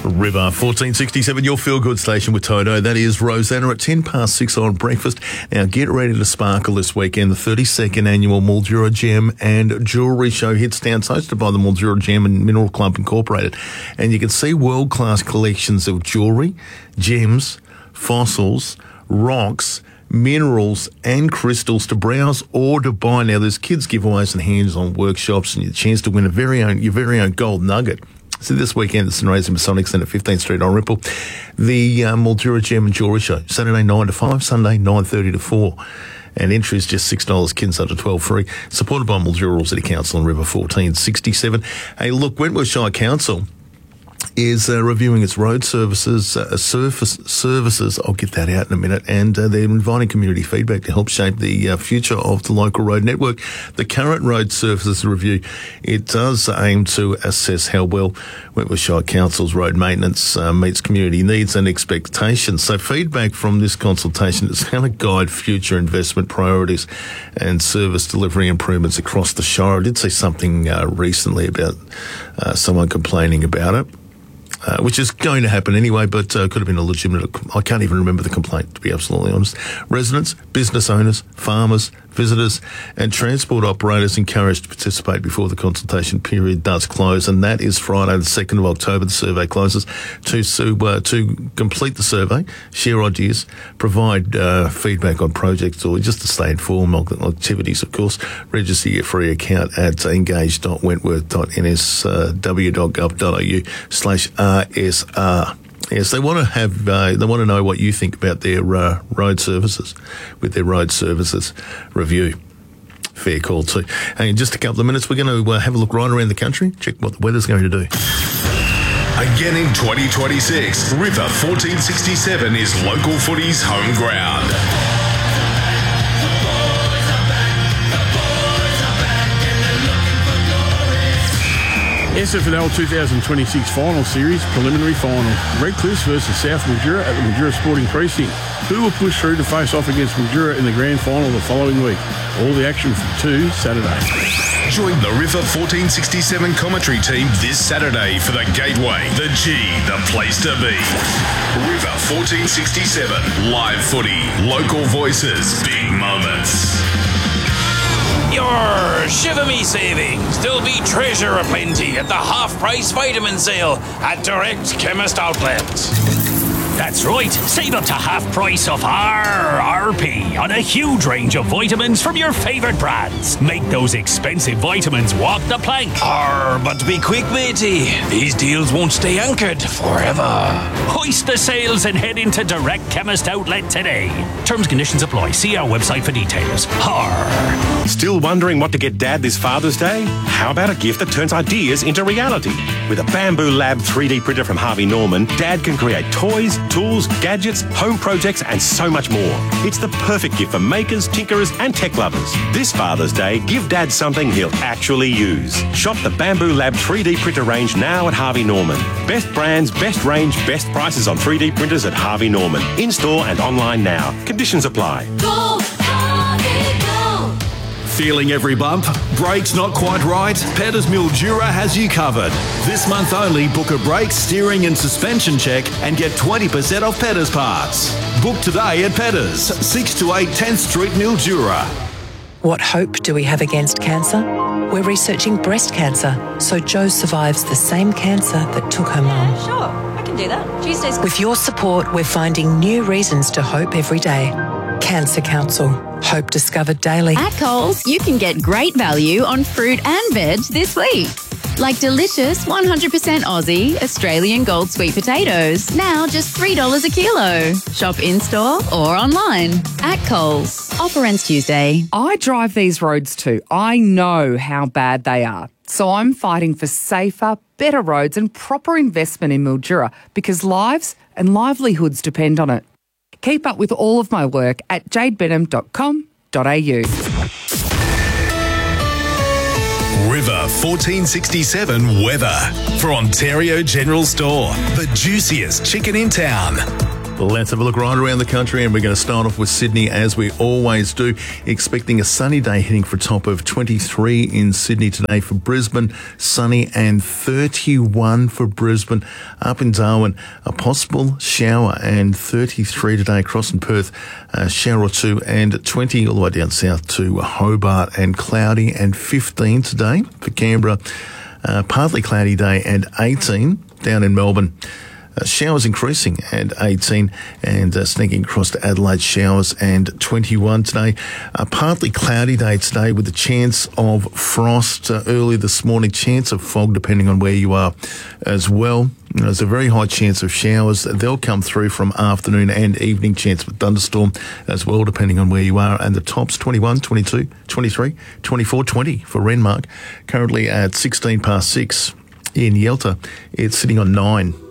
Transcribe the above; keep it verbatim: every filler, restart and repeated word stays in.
River fourteen sixty-seven, your feel-good station with Toto. That is Rosanna at ten past six on breakfast. Now get ready to sparkle this weekend. The thirty-second annual Mildura Gem and Jewellery Show hits down, hosted by the Mildura Gem and Mineral Club Incorporated. And you can see world-class collections of jewellery, gems, fossils, rocks, minerals and crystals to browse or to buy. Now there's kids giveaways and hands-on workshops and your chance to win a very own, your very own gold nugget. So this weekend, the Sunraysia Masonic Centre, fifteenth Street on Ripple, the uh, Mildura Gem and Jewellery Show, Saturday nine to five, Sunday nine thirty to four. And entry is just six dollars, kids under twelve free. Supported by Mildura City Council and River fourteen sixty-seven. Hey, look, Wentworth Shire Council is uh, reviewing its road services, uh, surface services, I'll get that out in a minute, and uh, they're inviting community feedback to help shape the uh, future of the local road network. The current road services review, it does aim to assess how well Wentworth Shire Council's road maintenance uh, meets community needs and expectations. So feedback from this consultation is going to guide future investment priorities and service delivery improvements across the Shire. I did see something uh, recently about uh, someone complaining about it. Uh, which is going to happen anyway, but uh, could have been a legitimate... I can't even remember the complaint, to be absolutely honest. Residents, business owners, farmers, visitors and transport operators encouraged to participate before the consultation period does close, and that is Friday the second of October. The survey closes. To, uh, to complete the survey, share ideas, provide uh, feedback on projects, or just to stay informed of activities, of course, register your free account at engage dot wentworth dot n s w dot gov dot a u slash r s r. Yes, they want to have. Uh, they want to know what you think about their uh, road services with their road services review. Fair call too. And in just a couple of minutes, we're going to uh, have a look right around the country, check what the weather's going to do. Again in twenty twenty-six, River fourteen sixty-seven is local footy's home ground. S F L twenty twenty-six Final Series Preliminary Final. Redcliffs versus South Mildura at the Mildura Sporting Precinct. Who will push through to face off against Mildura in the Grand Final the following week? All the action from two Saturday. Join the River fourteen sixty-seven commentary team this Saturday for the Gateway, the G, the place to be. River fourteen sixty-seven, live footy, local voices, big moments. Your Shiver Me savings. There'll be treasure aplenty at the half-price vitamin sale at Direct Chemist Outlets. That's right. Save up to half price of R R P on a huge range of vitamins from your favourite brands. Make those expensive vitamins walk the plank. Arr, but be quick, matey. These deals won't stay anchored forever. Hoist the sails and head into Direct Chemist Outlet today. Terms and conditions apply. See our website for details. Arr. Still wondering what to get Dad this Father's Day? How about a gift that turns ideas into reality? With a Bamboo Lab three D printer from Harvey Norman, Dad can create toys, tools, gadgets, home projects and so much more. It's the perfect gift for makers, tinkerers and tech lovers. This Father's Day, give Dad something he'll actually use. Shop the Bamboo Lab three D printer range now at Harvey Norman. Best brands, best range, best prices on three D printers at Harvey Norman. In-store and online now. Conditions apply. Go, Harvey, go! Feeling every bump? Brakes not quite right? Petters Mildura has you covered. This month only, book a brake, steering and suspension check and get twenty percent off Petters parts. Book today at Petters, six to eight tenth Street, Mildura. What hope do we have against cancer? We're researching breast cancer, so Jo survives the same cancer that took her mum. Sure, I can do that. Tuesdays. With your support, we're finding new reasons to hope every day. Cancer Council. Hope discovered daily. At Coles, you can get great value on fruit and veg this week. Like delicious one hundred percent Aussie Australian Gold sweet potatoes, now just three dollars a kilo. Shop in-store or online. At Coles. Offer ends Tuesday. I drive these roads too. I know how bad they are. So I'm fighting for safer, better roads and proper investment in Mildura because lives and livelihoods depend on it. Keep up with all of my work at jade benham dot com dot a u. River fourteen sixty-seven weather for Ontario General Store, the juiciest chicken in town. Let's have a look right around the country, and we're going to start off with Sydney as we always do. Expecting a sunny day, hitting for a top of twenty-three in Sydney today. For Brisbane, sunny and thirty-one for Brisbane. Up in Darwin, a possible shower and thirty-three today. Across in Perth, a shower or two and twenty all the way down south to Hobart, and cloudy and fifteen today. For Canberra, uh, partly cloudy day and eighteen. Down in Melbourne, Uh, showers increasing and eighteen, and uh, sneaking across to Adelaide, showers and twenty-one today. A partly cloudy day today with a chance of frost uh, early this morning, chance of fog depending on where you are as well. You know, there's a very high chance of showers. They'll come through from afternoon and evening, chance of a thunderstorm as well depending on where you are. And the tops twenty-one, twenty-two, twenty-three, twenty-four, twenty for Renmark. Currently at sixteen past six in Yelta. It's sitting on nine.